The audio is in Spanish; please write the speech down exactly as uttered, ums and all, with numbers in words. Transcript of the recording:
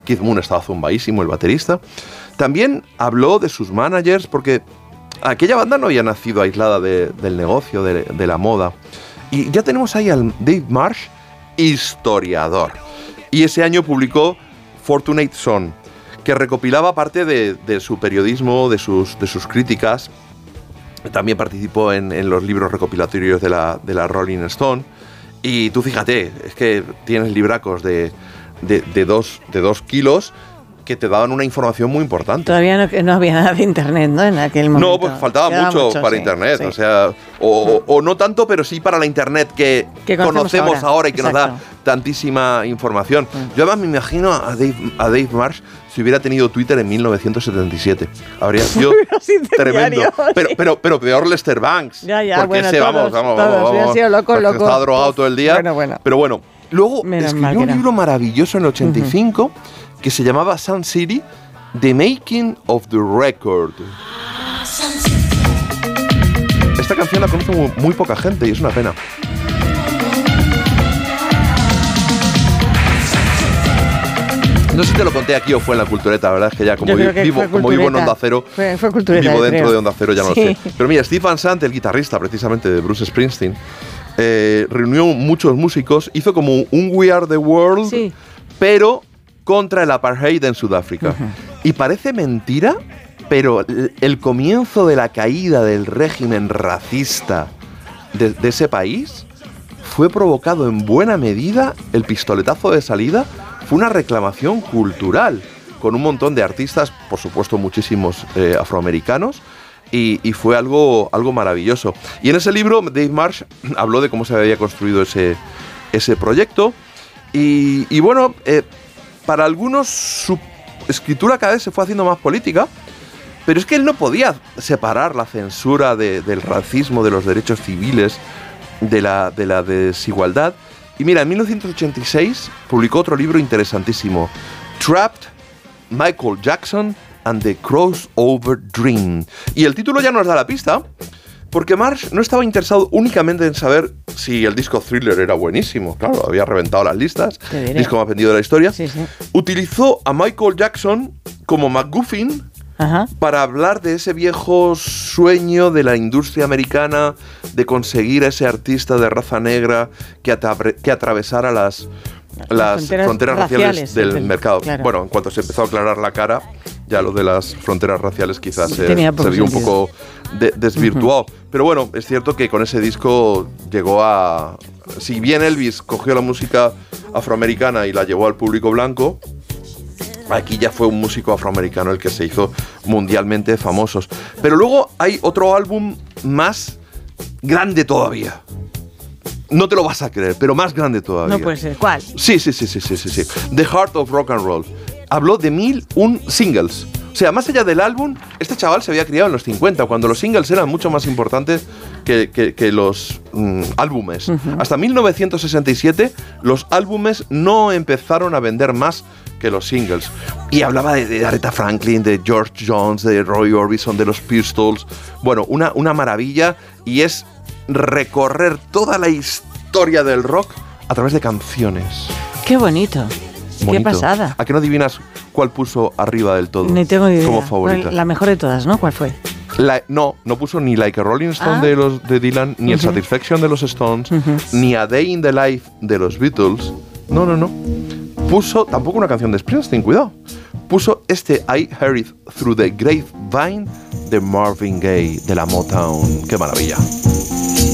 Keith Moon estaba zumbadísimo, el baterista. También habló de sus managers, porque aquella banda no había nacido aislada de, del negocio, de, de la moda. Y ya tenemos ahí al Dave Marsh, historiador. Y ese año publicó Fortunate Son, que recopilaba parte de, de su periodismo, de sus, de sus críticas. También participó en, en los libros recopilatorios de la, de la Rolling Stone. Y tú fíjate, es que tienes libracos de, de, de, dos, de dos kilos que te daban una información muy importante. Todavía no, no había nada de internet, ¿no? En aquel momento. No, pues faltaba mucho, mucho para sí, internet, sí. o sea, o, o, o no tanto, pero sí para la internet que, que conocemos, conocemos ahora. ahora y que Exacto. nos da tantísima información. Mm. Yo además me imagino a Dave, a Dave Marsh si hubiera tenido Twitter en mil novecientos setenta y siete. Habría sido tremendo. Pero, pero, pero peor Lester Banks. Ya, ya, porque bueno, ese, todos, vamos, vamos, todos, vamos, vamos. Sido loco, loco. Estaba drogado todo el día. Bueno, bueno. Pero bueno, luego Menos escribió un libro maravilloso en el ochenta y cinco uh-huh. que se llamaba Sun City, The Making of the Record. Esta canción la conoce muy, muy poca gente y es una pena. No sé si te lo conté aquí o fue en la Cultureta, la verdad es que ya como, vi, vivo, como vivo en Onda Cero, fue, fue cultureta, vivo dentro creo. de Onda Cero, ya no sí. lo sé. Pero mira, Steve Van Sant, el guitarrista precisamente de Bruce Springsteen, eh, reunió muchos músicos, hizo como un We Are the World, sí. pero contra el apartheid en Sudáfrica. Uh-huh. Y parece mentira, pero el comienzo de la caída del régimen racista de, de ese país fue provocado en buena medida, el pistoletazo de salida fue una reclamación cultural, con un montón de artistas, por supuesto muchísimos eh, afroamericanos, y, y fue algo, algo maravilloso. Y en ese libro Dave Marsh habló de cómo se había construido ese, ese proyecto, y, y bueno, eh, para algunos su escritura cada vez se fue haciendo más política, pero es que él no podía separar la censura de, del racismo, de los derechos civiles, de la, de la desigualdad. Y mira, en mil novecientos ochenta y seis publicó otro libro interesantísimo, Trapped, Michael Jackson and the Crossover Dream. Y el título ya nos da la pista, porque Marsh no estaba interesado únicamente en saber si el disco Thriller era buenísimo. Claro, había reventado las listas, el disco más vendido de la historia. Sí, sí. Utilizó a Michael Jackson como MacGuffin Ajá. para hablar de ese viejo sueño de la industria americana de conseguir a ese artista de raza negra que, atra- que atravesara las, las fronteras, fronteras raciales, raciales del, del mercado. Claro. Bueno, en cuanto se empezó a aclarar la cara, ya lo de las fronteras raciales quizás se, se vio un poco de, desvirtuado. Uh-huh. Pero bueno, es cierto que con ese disco llegó a... Si bien Elvis cogió la música afroamericana y la llevó al público blanco, aquí ya fue un músico afroamericano el que se hizo mundialmente famosos. Pero luego hay otro álbum más grande todavía. No te lo vas a creer, pero más grande todavía. No puede ser. ¿Cuál? Sí, sí, sí, sí, sí, sí, sí. The Heart of Rock and Roll. Habló de mil un singles. O sea, más allá del álbum, este chaval se había criado en los cincuenta, cuando los singles eran mucho más importantes que, que, que los mm, álbumes. Uh-huh. Hasta mil novecientos sesenta y siete, los álbumes no empezaron a vender más que los singles. Y hablaba de, de Aretha Franklin, de George Jones, de Roy Orbison, de los Pistols. Bueno, una, una maravilla, y es recorrer toda la historia del rock a través de canciones. ¡Qué bonito! Bonito. ¡Qué pasada! ¿A qué no adivinas cuál puso arriba del todo? Ni tengo idea. Como favorita. La mejor de todas, ¿no? ¿Cuál fue? La, no, no puso ni Like a Rolling Stone ah. de, los, de Dylan, ni uh-huh. el Satisfaction de los Stones, uh-huh. ni A Day in the Life de los Beatles. No, no, no. Puso tampoco una canción de Springsteen, cuidado. Puso este I Heard It Through the Grapevine de Marvin Gaye, de la Motown. ¡Qué maravilla!